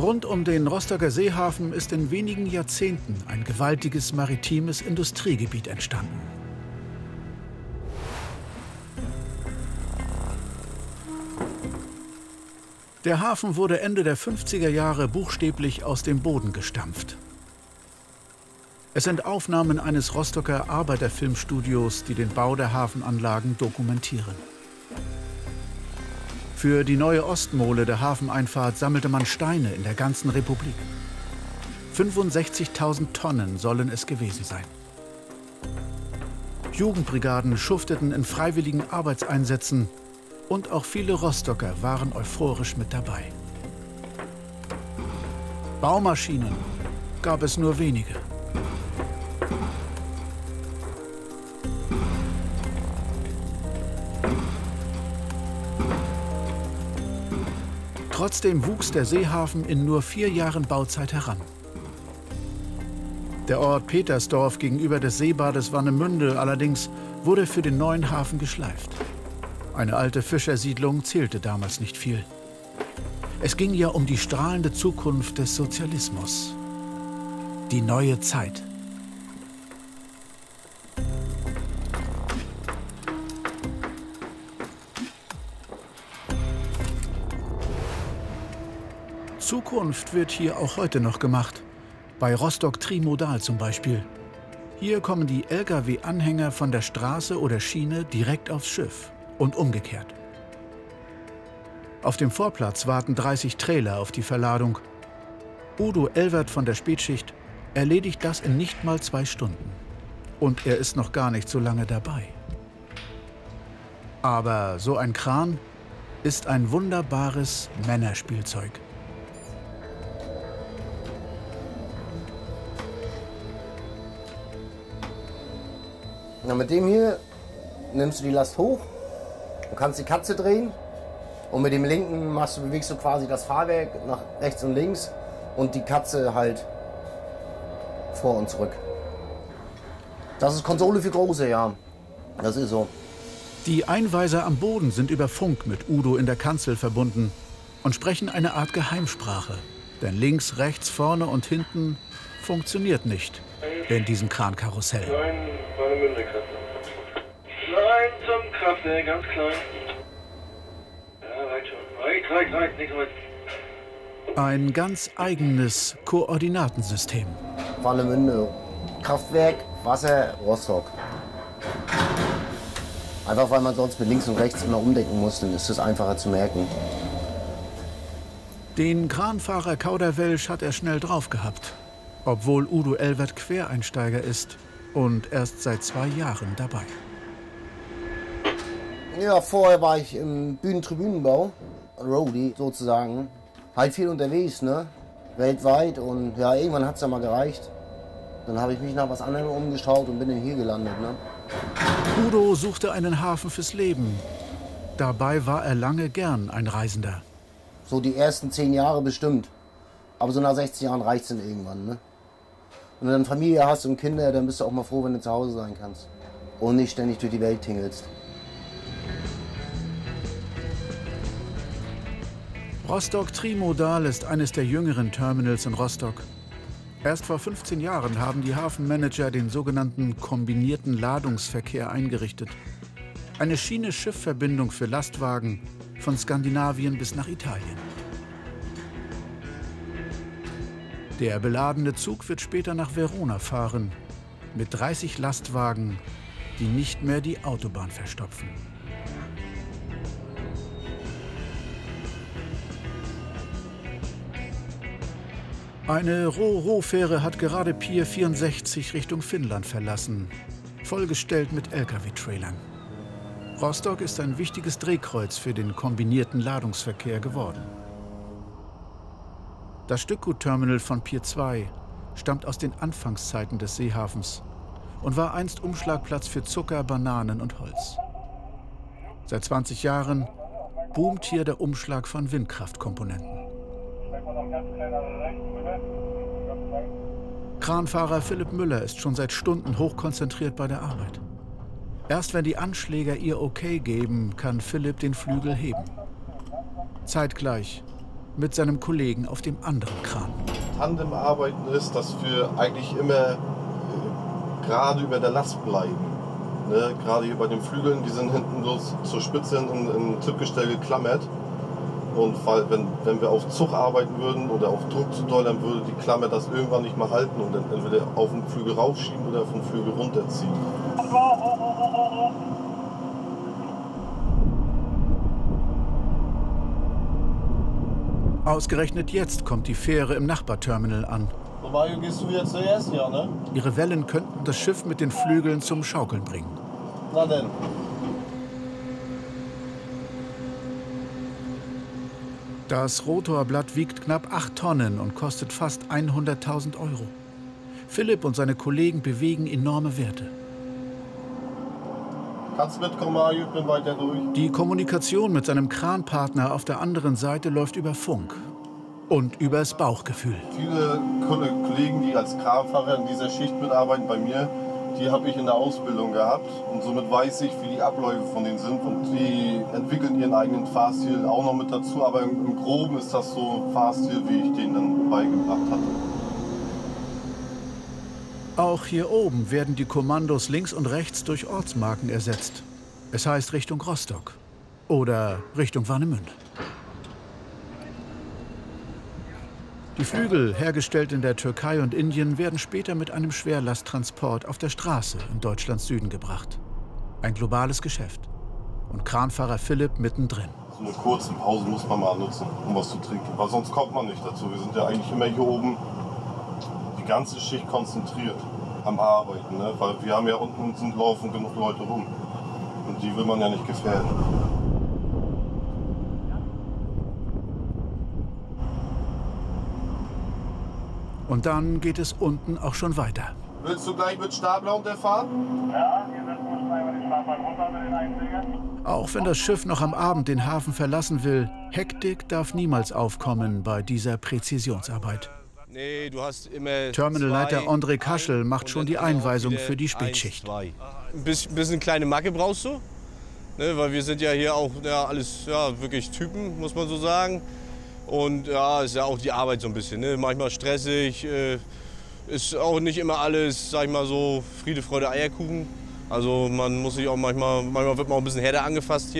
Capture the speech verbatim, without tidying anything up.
Rund um den Rostocker Seehafen ist in wenigen Jahrzehnten ein gewaltiges maritimes Industriegebiet entstanden. Der Hafen wurde Ende der fünfziger Jahre buchstäblich aus dem Boden gestampft. Es sind Aufnahmen eines Rostocker Arbeiterfilmstudios, die den Bau der Hafenanlagen dokumentieren. Für die neue Ostmole der Hafeneinfahrt sammelte man Steine in der ganzen Republik. fünfundsechzigtausend Tonnen sollen es gewesen sein. Jugendbrigaden schufteten in freiwilligen Arbeitseinsätzen und auch viele Rostocker waren euphorisch mit dabei. Baumaschinen gab es nur wenige. Trotzdem wuchs der Seehafen in nur vier Jahren Bauzeit heran. Der Ort Petersdorf gegenüber des Seebades Warnemünde allerdings wurde für den neuen Hafen geschleift. Eine alte Fischersiedlung zählte damals nicht viel. Es ging ja um die strahlende Zukunft des Sozialismus. Die neue Zeit. Zukunft wird hier auch heute noch gemacht. Bei Rostock Trimodal zum Beispiel. Hier kommen die L K W-Anhänger von der Straße oder Schiene direkt aufs Schiff und umgekehrt. Auf dem Vorplatz warten dreißig Trailer auf die Verladung. Udo Elvert von der Spätschicht erledigt das in nicht mal zwei Stunden. Und er ist noch gar nicht so lange dabei. Aber so ein Kran ist ein wunderbares Männerspielzeug. Na, mit dem hier nimmst du die Last hoch und kannst die Katze drehen. Und mit dem linken machst du, bewegst du quasi das Fahrwerk nach rechts und links und die Katze halt vor und zurück. Das ist Konsole für Große, ja. Das ist so. Die Einweiser am Boden sind über Funk mit Udo in der Kanzel verbunden und sprechen eine Art Geheimsprache. Denn links, rechts, vorne und hinten funktioniert nicht in diesem Krankarussell. Klein, Warnemünde Klein zum Kraftwerk, ganz klein. Ja, reicht schon. Reicht, reicht, reicht, nichts weit. Ein ganz eigenes Koordinatensystem. Warnemünde, Kraftwerk, Wasser, Rostock. Einfach weil man sonst mit links und rechts immer umdenken muss, dann ist es einfacher zu merken. Den Kranfahrer Kauderwelsch hat er schnell drauf gehabt, obwohl Udo Elvert Quereinsteiger ist und erst seit zwei Jahren dabei. Ja, vorher war ich im Bühnentribünenbau, Roadie sozusagen. Halt viel unterwegs, ne? Weltweit, und ja, irgendwann hat es ja mal gereicht. Dann habe ich mich nach was anderem umgeschaut und bin dann hier gelandet, ne? Udo suchte einen Hafen fürs Leben. Dabei war er lange gern ein Reisender. So die ersten zehn Jahre bestimmt. Aber so nach sechzig Jahren reicht es dann irgendwann, ne? Wenn du dann Familie hast und Kinder, dann bist du auch mal froh, wenn du zu Hause sein kannst. Und nicht ständig durch die Welt tingelst. Rostock Trimodal ist eines der jüngeren Terminals in Rostock. Erst vor fünfzehn Jahren haben die Hafenmanager den sogenannten kombinierten Ladungsverkehr eingerichtet. Eine Schiene-Schiff-Verbindung für Lastwagen von Skandinavien bis nach Italien. Der beladene Zug wird später nach Verona fahren, mit dreißig Lastwagen, die nicht mehr die Autobahn verstopfen. Eine Ro-Ro-Fähre hat gerade Pier vierundsechzig Richtung Finnland verlassen, vollgestellt mit L K W-Trailern. Rostock ist ein wichtiges Drehkreuz für den kombinierten Ladungsverkehr geworden. Das Stückgutterminal von Pier zwei stammt aus den Anfangszeiten des Seehafens und war einst Umschlagplatz für Zucker, Bananen und Holz. Seit zwanzig Jahren boomt hier der Umschlag von Windkraftkomponenten. Kranfahrer Philipp Müller ist schon seit Stunden hochkonzentriert bei der Arbeit. Erst wenn die Anschläger ihr Okay geben, kann Philipp den Flügel heben. Zeitgleich mit seinem Kollegen auf dem anderen Kran. Tandemarbeiten ist, dass wir eigentlich immer äh, gerade über der Last bleiben. Ne? Gerade hier bei den Flügeln, die sind hinten bloß zur Spitze in ein Tippgestell geklammert. Und weil, wenn, wenn wir auf Zug arbeiten würden oder auf Druck zu doll, dann würde die Klammer das irgendwann nicht mehr halten und dann entweder auf den Flügel raufschieben oder vom Flügel runterziehen. Ausgerechnet jetzt kommt die Fähre im Nachbarterminal an. So, Mario, gehst du wieder zuerst, ja, ne? Ihre Wellen könnten das Schiff mit den Flügeln zum Schaukeln bringen. Na denn. Das Rotorblatt wiegt knapp acht Tonnen und kostet fast hunderttausend Euro. Philipp und seine Kollegen bewegen enorme Werte. Kannst mitkommen, Mario, ich bin weiter durch. Die Kommunikation mit seinem Kranpartner auf der anderen Seite läuft über Funk und übers Bauchgefühl. Viele Kollegen, die als Kranfahrer in dieser Schicht mitarbeiten bei mir, die habe ich in der Ausbildung gehabt und somit weiß ich, wie die Abläufe von denen sind und die entwickeln ihren eigenen Fahrstil auch noch mit dazu, aber im Groben ist das so ein Fahrstil, wie ich den dann beigebracht hatte. Auch hier oben werden die Kommandos links und rechts durch Ortsmarken ersetzt. Es heißt Richtung Rostock oder Richtung Warnemünde. Die Flügel, hergestellt in der Türkei und Indien, werden später mit einem Schwerlasttransport auf der Straße in Deutschlands Süden gebracht. Ein globales Geschäft. Und Kranfahrer Philipp mittendrin. So eine kurze Pause muss man mal nutzen, um was zu trinken, weil sonst kommt man nicht dazu. Wir sind ja eigentlich immer hier oben die ganze Schicht konzentriert am Arbeiten, ne? Weil wir haben ja unten sind laufen genug Leute rum und die will man ja nicht gefährden. Und dann geht es unten auch schon weiter. Willst du gleich mit Stapler unterfahren? Ja, hier setzen wir schon einmal den Stapler runter mit den Einsägern. Auch wenn das Schiff noch am Abend den Hafen verlassen will, Hektik darf niemals aufkommen bei dieser Präzisionsarbeit. Nee, du hast immer Terminalleiter zwei, André Kaschel macht schon die Einweisung für die eins, Spätschicht. zwei. Ein bisschen, bisschen kleine Macke brauchst du, ne, weil wir sind ja hier auch ja, alles ja, wirklich Typen, muss man so sagen. Und ja, ist ja auch die Arbeit so ein bisschen, ne? Manchmal stressig, äh, ist auch nicht immer alles, sag ich mal so, Friede, Freude, Eierkuchen. Also man muss sich auch manchmal, manchmal wird man auch ein bisschen härter angefasst hier.